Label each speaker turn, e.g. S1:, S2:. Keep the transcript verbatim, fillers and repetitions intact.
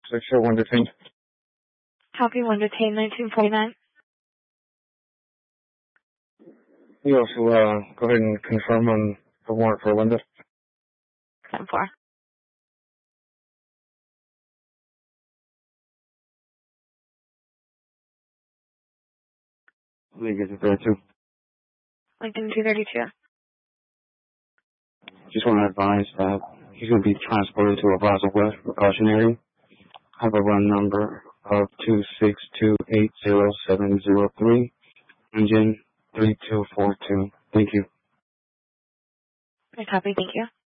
S1: six oh one detained.
S2: Copy, one detained, nineteen forty-nine.
S1: You also uh, go ahead and confirm on the warrant for Linda.
S2: ten four.
S1: Let me get it there too.
S2: Lincoln two thirty-two.
S1: Just want to advise that he's going to be transported to a Plaza West precautionary. Have a run number of two six two eight zero seven zero three. Engine three two four two. Thank you.
S2: I copy, thank you.